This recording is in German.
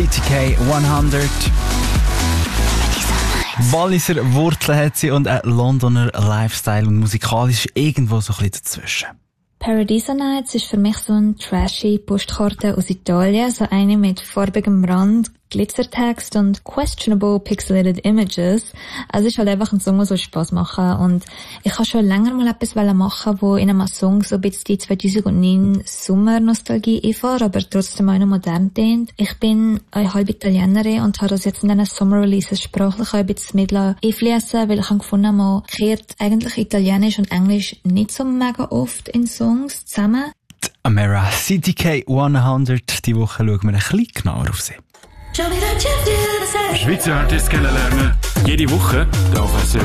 CTK 100. Walliser Wurzeln hat sie und ein Londoner Lifestyle und musikalisch irgendwo so ein bisschen dazwischen. Paradiso Nights ist für mich so eine trashy Postkarte aus Italien, so eine mit farbigem Rand, Glitzertext und questionable pixelated images. Also es ist halt einfach ein Song, der so Spass machen. Und ich habe schon länger mal etwas machen, wo in einem Song so ein bisschen die 2009 Sommer-Nostalgie einfährt, aber trotzdem auch noch modern klingt. Ich bin eine halbe Italienerin und habe das jetzt in diesen Sommer-Releases sprachlich ein bisschen mit einfliessen, weil ich habe gefunden, man kehrt eigentlich Italienisch und Englisch nicht so mega oft in Songs zusammen. Die Amara CTK 100, die Woche schauen wir ein bisschen genauer auf sie. Schweizer Artists kennenlernen. Jede Woche auf